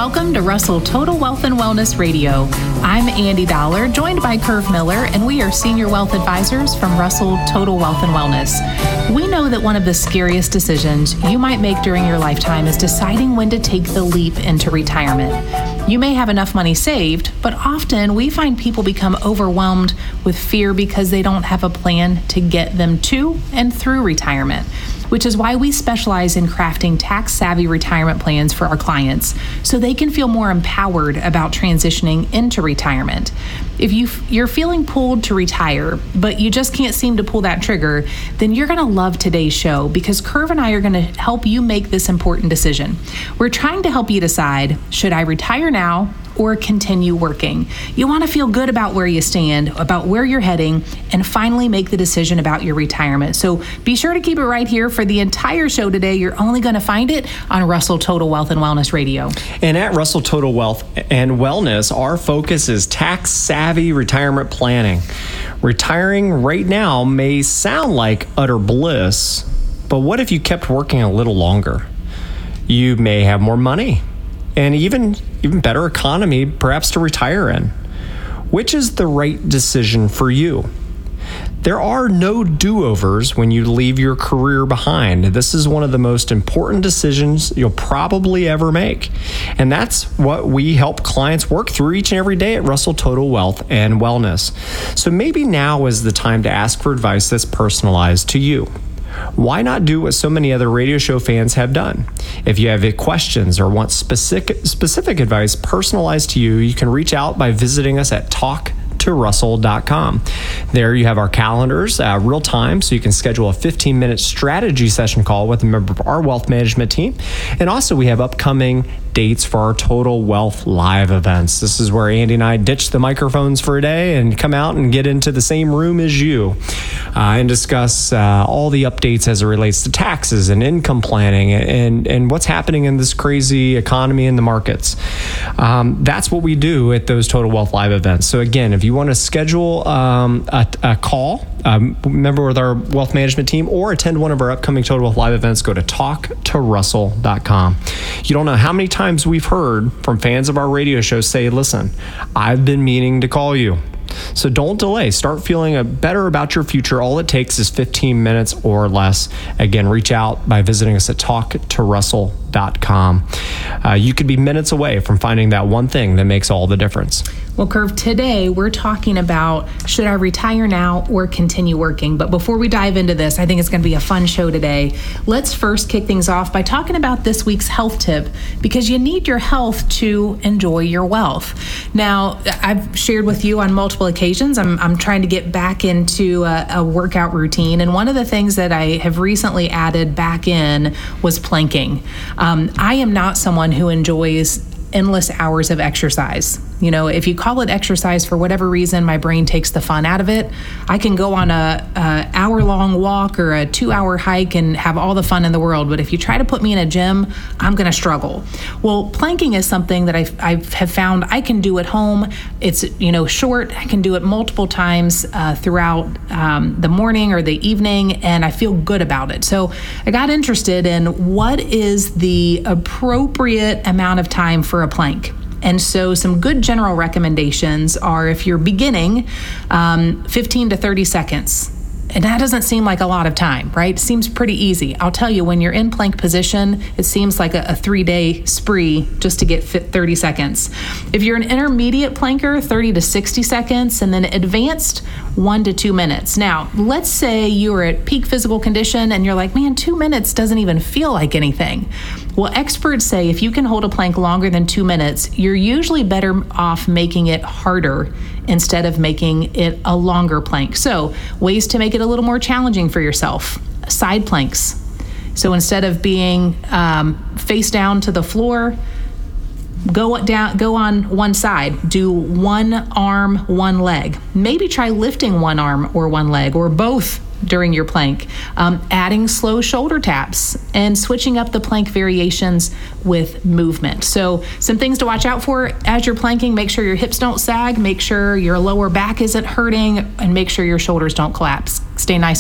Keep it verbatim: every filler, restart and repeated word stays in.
Welcome to Russell Total Wealth and Wellness Radio. I'm Andy Dollar, joined by Curve Miller, and we are Senior Wealth Advisors from Russell Total Wealth and Wellness. We know that one of the scariest decisions you might make during your lifetime is deciding when to take the leap into retirement. You may have enough money saved, but often we find people become overwhelmed with fear because they don't have a plan to get them to and through retirement, which is why we specialize in crafting tax-savvy retirement plans for our clients so they can feel more empowered about transitioning into retirement. If you, you're feeling pulled to retire, but you just can't seem to pull that trigger, then you're going to love today's show because Curve and I are going to help you make this important decision. We're trying to help you decide, should I retire now or continue working? You want to feel good about where you stand, about where you're heading, and finally make the decision about your retirement. So be sure to keep it right here for the entire show today. You're only going to find it on Russell Total Wealth and Wellness Radio. And at Russell Total Wealth and Wellness, our focus is tax-savvy retirement planning. Retiring right now may sound like utter bliss, but what if you kept working a little longer? You may have more money and even even better economy perhaps to retire in. Which is the right decision for you? There are no do-overs when you leave your career behind. This is one of the most important decisions you'll probably ever make. And that's what we help clients work through each and every day at Russell Total Wealth and Wellness. So maybe now is the time to ask for advice that's personalized to you. Why not do what so many other radio show fans have done? If you have questions or want specific specific advice personalized to you, you can reach out by visiting us at talk to russell dot com. There you have our calendars, uh, real time, so you can schedule a fifteen minute strategy session call with a member of our wealth management team. And also we have upcoming dates for our Total Wealth Live events. This is where Andy and I ditch the microphones for a day and come out and get into the same room as you uh, and discuss uh, all the updates as it relates to taxes and income planning and, and what's happening in this crazy economy in the markets. Um, that's what we do at those Total Wealth Live events. So again, if you want to schedule um, a, a call, um, member with our wealth management team, or attend one of our upcoming Total Wealth Live events, go to talk to russell dot com. You don't know how many times we've heard from fans of our radio show say, listen, I've been meaning to call you. So don't delay. Start feeling better about your future. All it takes is fifteen minutes or less. Again, reach out by visiting us at talk to russell dot com. Uh, you could be minutes away from finding that one thing that makes all the difference. Well, Curve, today we're talking about should I retire now or continue working? But before we dive into this, I think it's going to be a fun show today. Let's first kick things off by talking about this week's health tip, because you need your health to enjoy your wealth. Now, I've shared with you on multiple occasions, I'm, I'm trying to get back into a, a workout routine. And one of the things that I have recently added back in was planking. Um, I am not someone who enjoys endless hours of exercise. You know, if you call it exercise for whatever reason, my brain takes the fun out of it. I can go on a, a hour long walk or a two hour hike and have all the fun in the world. But if you try to put me in a gym, I'm going to struggle. Well, planking is something that I've, I have found I can do at home. It's, you know, short. I can do it multiple times uh, throughout um, the morning or the evening, and I feel good about it. So I got interested in what is the appropriate amount of time for a plank. And so some good general recommendations are, if you're beginning, um, fifteen to thirty seconds. And that doesn't seem like a lot of time, right? It seems pretty easy. I'll tell you, when you're in plank position, it seems like a, a three-day spree just to get fit thirty seconds. If you're an intermediate planker, thirty to sixty seconds, and then advanced, one to two minutes. Now, let's say you're at peak physical condition and you're like, man, two minutes doesn't even feel like anything. Well, experts say if you can hold a plank longer than two minutes, you're usually better off making it harder instead of making it a longer plank. So, ways to make it a little more challenging for yourself. Side planks. So instead of being um, face down to the floor, go down, go on one side. Do one arm, one leg. Maybe try lifting one arm or one leg, or both during your plank. Um, adding slow shoulder taps and switching up the plank variations with movement. So some things to watch out for as you're planking. Make sure your hips don't sag. Make sure your lower back isn't hurting, and make sure your shoulders don't collapse. Stay nice